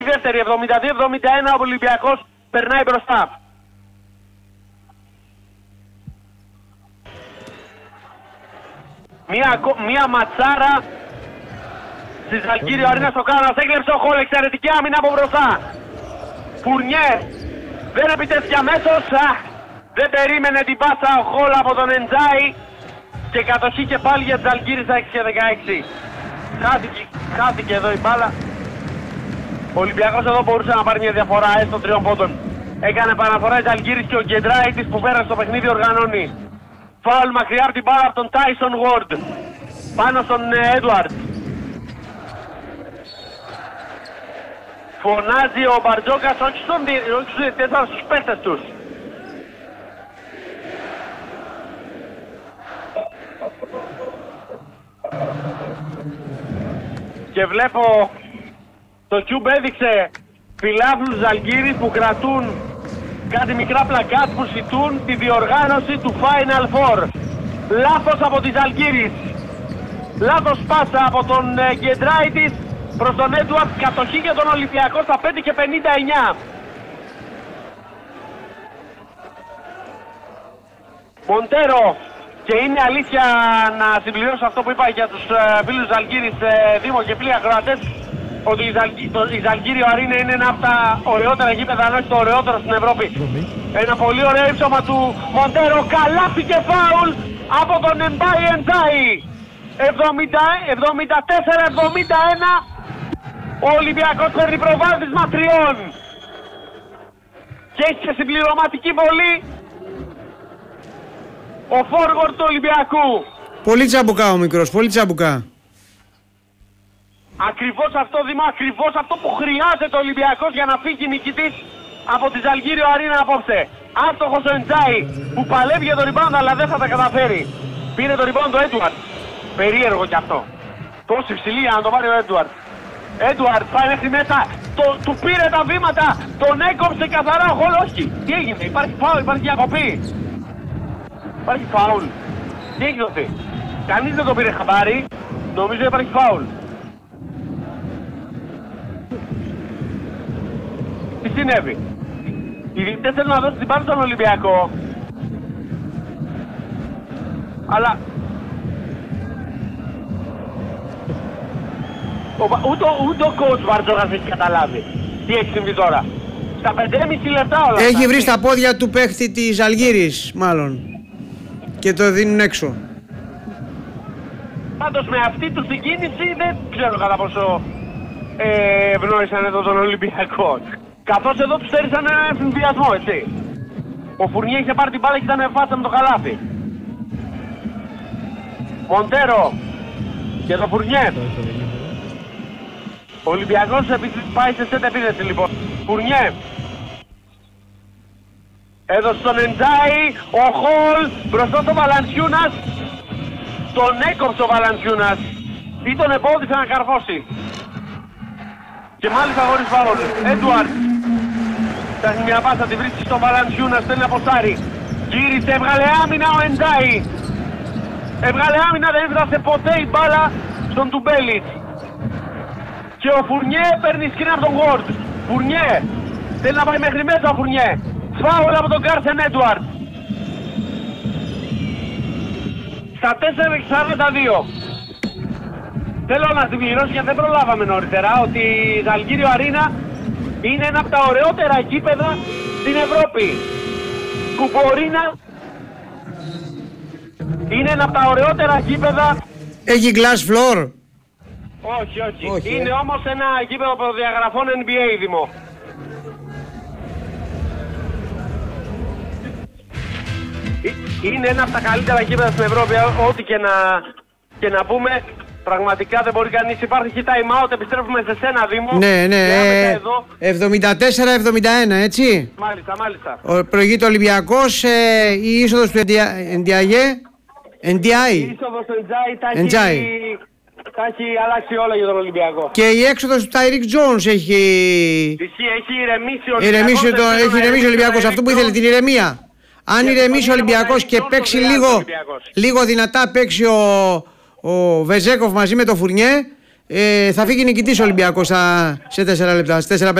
δεύτερη, 72-71, ο Ολυμπιακός περνάει μπροστά. Μία ματσάρα στη Ζαλγκίριο Αρίνα στο Κάνας. Έκλεψε ο Χολ, εξαιρετική άμυνα από μπροστά. Φουρνιέ δεν επιτέθηκε αμέσως. Δεν περίμενε την πάσα ο Χολ από τον Εντζάι. Και κατοχή και πάλι για Ζαλγκίρι στα 6 και 16. Χάθηκε εδώ η μπάλα. Ο Ολυμπιακός εδώ μπορούσε να πάρει μια διαφορά έστω 3 πόντων. Έκανε παραφορά η Ζαλγκίρις και ο Γκεντράιτης που πέρασε το παιχνίδι οργανώνει. Φάουλ μακριά από την μπάλα από τον Τάισον Γουόρντ. Πάνω στον Έντουαρντ. Φωνάζει ο Μπαρτζόκας, όχι στους διαιτητές, αλλά στους παίκτες τους. Και βλέπω το Κιούμπ έδειξε φιλάθλους Ζαλγκίρις που κρατούν κάτι μικρά πλακάτ που ζητούν τη διοργάνωση του Final Four. Λάθος από τη Ζαλγκίρις. Λάθος πάσα από τον Γκεντράιτης προς τον Έντουαρτ. Κατοχή για τον Ολυμπιακό στα 5 και 59. Μοντέρο. Και είναι αλήθεια να συμπληρώσω αυτό που είπα για τους φίλους Ζαλγκίρις, Δήμο και φίλοι ακροατές, ότι η Ζαλγκίριο Αρίνα είναι ένα από τα ωραιότερα γήπεδα, αν όχι το ωραιότερο στην Ευρώπη. Ένα πολύ ωραίο ύψωμα του Μοντέρο, καλάθι και φάουλ από τον Εμπάι Εντζάι. 74-71, ο Ολυμπιακός παίρνει προβάδισμα 3. Και έχει και συμπληρωματική βολή ο φόργορ του Ολυμπιακού. Πολύ τσαμπουκά ο μικρός, πολύ τσαμπουκά. Ακριβώς αυτό, Δήμα, ακριβώς αυτό που χρειάζεται ο Ολυμπιακός για να φύγει νικητής από τη Ζαλγκίριο Αρίνα απόψε. Άστοχος ο Εντζάι που παλεύει για το rebound αλλά δεν θα τα καταφέρει. Πήρε το rebound ο Έντουαρτ. Περίεργο κι αυτό. Τόσο υψηλή για να το πάρει ο Έντουαρτ. Έντουαρτ πάει μέχρι μέσα. Του πήρε τα βήματα. Τον έκοψε καθαρά ο Χολ. Όχι. Τι έγινε, υπάρχει φάουλ, υπάρχει διακοπή. Υπάρχει φάουλ. Τι έχει δοθεί. Κανείς δεν το πήρε χαμπάρι. Νομίζω υπάρχει φάουλ. Τι συνέβη. Οι διαιτητές θέλουν να δώσουν την μπάλα στον Ολυμπιακό. Αλλά ούτε ο coach Μπαρτζόκας έχει καταλάβει τι έχει συμβεί τώρα. Στα 5,5 λεπτά όλα. Έχει βρει στα πόδια του παίχτη της Ζαλγκίρις μάλλον. Και το δίνουν έξω. Πάντως με αυτή του την κίνηση δεν ξέρω κατά πόσο ευνόησαν εδώ τον Ολυμπιακό. Καθώς εδώ τους στέρισαν έναν συνδυασμό, έτσι. Ο Φουρνιέ είχε πάρει την μπάλα και ήταν φάσα με το καλάθι. Μοντέρο και το Φουρνιέ. Ο Ολυμπιακός πάει σε σετ επίθεση λοιπόν. Φουρνιέ. Έδωσε τον Εντζάι, ο Χολ μπροστά στο Βαλαντσιούνας. Τον έκοψε ο Βαλαντσιούνας ή τον εμπόδισε να καρφώσει. Και μάλιστα χωρίς φάουλ. Έντουαρτ. Φτιάχνει μια πάσα, τη βρίσκει στον Βαλαντσιούνας, θέλει να ποστάρει. Γύρισε, έβγαλε άμυνα ο Εντζάι. Έβγαλε άμυνα, δεν έφτασε ποτέ η μπάλα στον Τουμπέλιτ. Και ο Φουρνιέ παίρνει σκριν από τον Γουόρντ. Φουρνιέ. Θέλει να πάει μέχρι μέσα ο Φουρνιέ. Φάουλ από τον Κάρσεν Έντουαρτ. Στα 4-42. Θέλω να συμπληρώσω γιατί δεν προλάβαμε νωρίτερα ότι η Ζαλγκίριο Αρίνα είναι ένα από τα ωραιότερα γήπεδα στην Ευρώπη. Που μπορεί να... Είναι ένα από τα ωραιότερα γήπεδα... Έχει glass floor. Όχι. Είναι όμως ένα γήπεδο προδιαγραφών NBA, Δημό. Είναι ένα από τα καλύτερα γήπεδα στην Ευρώπη, ό,τι και να πούμε. Πραγματικά δεν μπορεί κανείς. Υπάρχει time out, επιστρέφουμε σε σένα, Δήμο. Ναι. 74-71, έτσι. Μάλιστα. Προηγείται ο Ολυμπιακός, η είσοδος του NDI. Η είσοδος του Εντζάι θα έχει αλλάξει όλα για τον Ολυμπιακό. Και η έξοδος του Τάιρικ Τζόουνς έχει ηρεμήσει ο Ολυμπιακός. Αυτό που ήθελε, την ηρεμία. Αν ηρεμήσει ο Ολυμπιακός και παίξει λίγο δυνατά, παίξει ο Βεζέκοφ μαζί με το Φουρνιέ, Θα φύγει νικητής ο Ολυμπιακός σε 4 λεπτά, σε 4-5